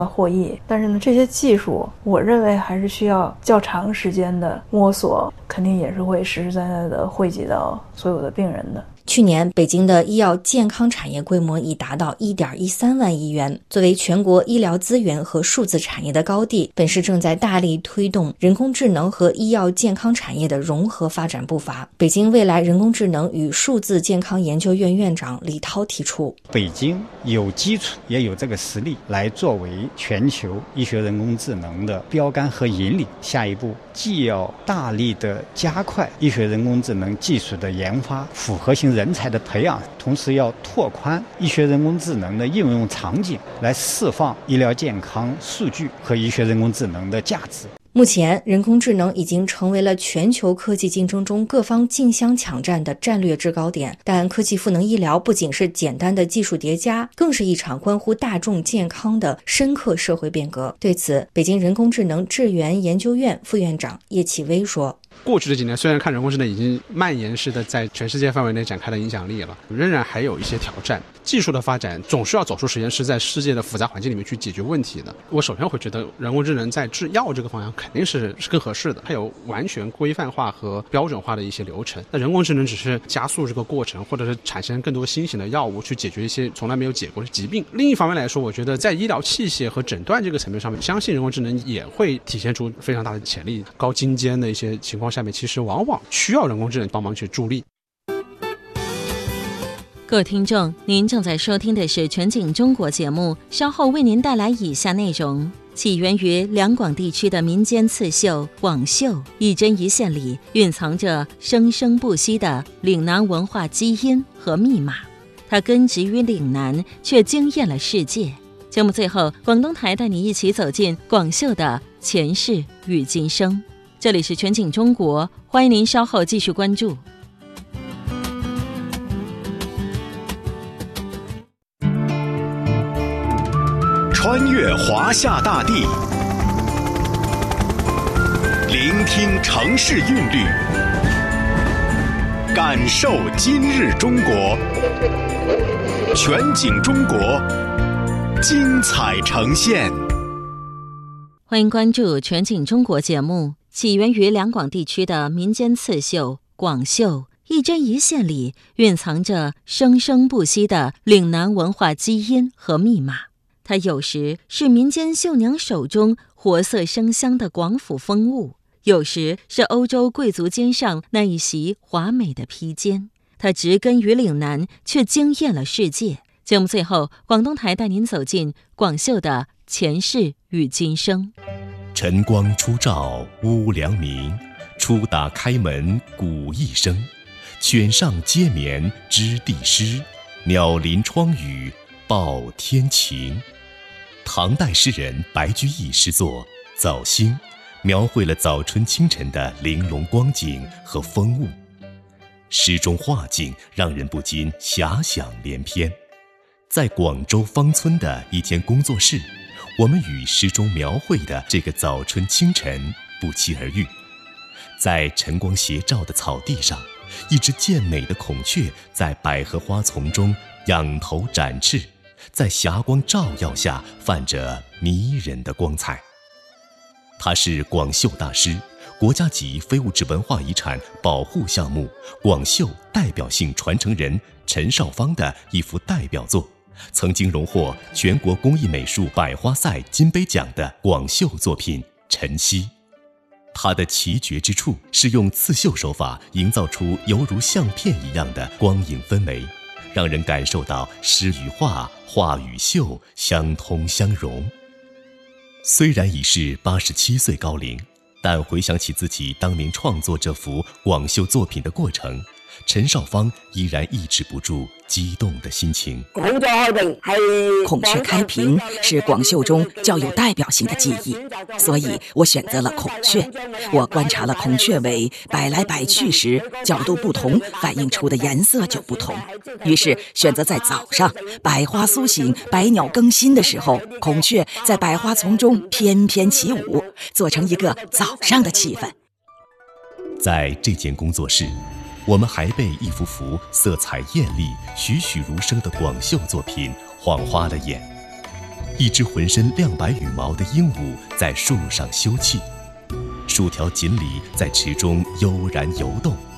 获益。但是呢，这些技术我认为还是需要较长时间的摸索，肯定也是会实实在在的惠及到所有的病人的。 去年北京的医药健康产业规模已达到 1.13 万亿元。作为全国医疗资源和数字产业的高地，本市正在大力推动人工智能和医药健康产业的融合发展步伐。北京未来人工智能与数字健康研究院院长李涛提出， 北京有基础也有这个实力来作为全球医学人工智能的标杆和引领。下一步既要大力的加快医学人工智能技术的研发，复合型人才的培养，同时要拓宽医学人工智能的应用场景，来释放医疗健康数据和医学人工智能的价值。 目前，人工智能已经成为了全球科技竞争中各方竞相抢占的战略制高点。但科技赋能医疗不仅是简单的技术叠加，更是一场关乎大众健康的深刻社会变革。对此，北京人工智能智源研究院副院长叶启威说， 过去的几年，虽然看人工智能已经蔓延式的在全世界范围内展开了影响力了，仍然还有一些挑战。技术的发展总是要走出实验室，在世界的复杂环境里面去解决问题的。我首先会觉得人工智能在制药这个方向肯定是更合适的，它有完全规范化和标准化的一些流程。那人工智能只是加速这个过程，或者是产生更多新型的药物去解决一些从来没有解过的疾病。另一方面来说，我觉得在医疗器械和诊断这个层面上面，相信人工智能也会体现出非常大的潜力。高精尖的一些情况下面，其实往往需要人工智能帮忙去助力。 各位听众，您正在收听的是全景中国节目，稍后为您带来以下内容。起源于两广地区的民间刺绣广绣，一针一线里蕴藏着生生不息的岭南文化基因和密码。它根植于岭南，却惊艳了世界。节目最后，广东台带你一起走进广绣的前世与今生。这里是全景中国，欢迎您稍后继续关注。 穿越华夏大地，聆听城市韵律，感受今日中国。全景中国，精彩呈现。 欢迎关注全景中国节目。起源于两广地区的民间刺绣广绣，一针一线里蕴藏着生生不息的岭南文化基因和密码。它有时是民间绣娘手中活色生香的广府风物，有时是欧洲贵族肩上那一袭华美的披肩。它植根于岭南，却惊艳了世界。节目最后，广东台带您走进广绣的前世与今生。 晨光初照屋梁明，初打开门鼓一声。犬上阶眠知地湿，鸟临窗雨报天晴。唐代诗人白居易诗作《早兴》，描绘了早春清晨的玲珑光景和风物。诗中画境让人不禁遐想连篇。在广州芳村的一间工作室，我们与诗中描绘的这个早春清晨不期而遇。在晨光斜照的草地上，一只健美的孔雀在百合花丛中仰头展翅，在霞光照耀下泛着迷人的光彩。他是广绣大师，国家级非物质文化遗产保护项目广绣代表性传承人陈少芳的一幅代表作，曾经荣获全国工艺美术百花赛金杯奖的广绣作品《晨曦》。它的奇绝之处是用刺绣手法营造出犹如相片一样的光影氛围，让人感受到诗与画、画与绣相通相融。虽然已是87岁高龄，但回想起自己当年创作这幅广绣作品的过程，陈少芳依然抑制不住激动的心情。 孔雀开屏是广绣中较有代表性的技艺，所以我选择了孔雀。我观察了孔雀尾摆来摆去时，角度不同，反映出的颜色就不同。于是选择在早上百花苏醒、百鸟更新的时候，孔雀在百花丛中翩翩起舞，做成一个早上的气氛。 在这间工作室，我们还被一幅幅色彩艳丽、栩栩如生的广绣作品晃花了眼。 一只浑身亮白羽毛的鹦鹉在树上休憩，数条锦鲤在池中悠然游动。